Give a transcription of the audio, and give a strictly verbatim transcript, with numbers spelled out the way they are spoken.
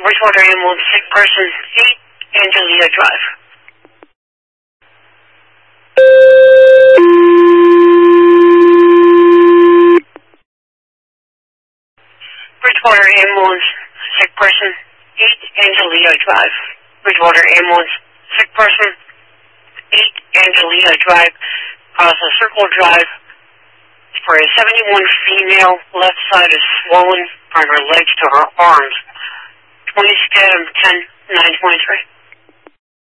Bridgewater ambulance, sick person, eight Angelina Drive. Bridgewater ambulance, sick person, eight Angelina Drive. Bridgewater ambulance, sick person, eight Angelina Drive. Across a circle drive for a seventy-one female. Left side is swollen from her legs to her arms. twenty scatum ten nine twenty-three.